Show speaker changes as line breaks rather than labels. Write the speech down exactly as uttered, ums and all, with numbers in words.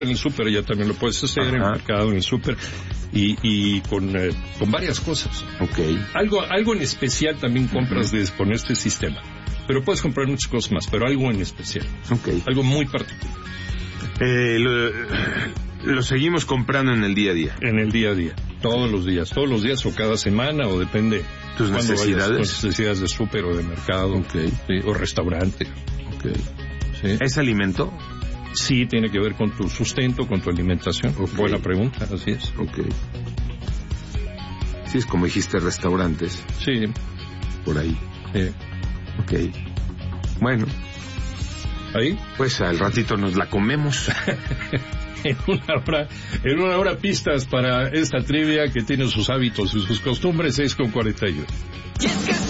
En el súper ya también lo puedes hacer,
Ajá.
en el mercado, en el súper, y, y con, eh, con varias cosas.
Ok.
Algo, algo en especial también compras uh-huh. de, con este sistema. Pero puedes comprar muchas cosas más, pero algo en especial.
Ok.
Algo muy particular.
Eh, lo, lo seguimos comprando en el día a día.
En el día a día. Todos los días. Todos los días o cada semana, o depende.
¿Tus necesidades?
Vayas, tus necesidades de súper o de mercado.
Ok.
Sí, o restaurante.
Ok.
Sí.
¿Es alimento?
Sí, tiene que ver con tu sustento, con tu alimentación. Okay. Buena pregunta, así es.
Ok. Sí, es como dijiste, restaurantes.
Sí.
Por ahí.
Sí.
Ok. Bueno.
¿Ahí?
Pues al ratito nos la comemos.
en una hora, en una hora pistas para esta trivia que tiene sus hábitos y sus costumbres, seis con cuarenta y uno.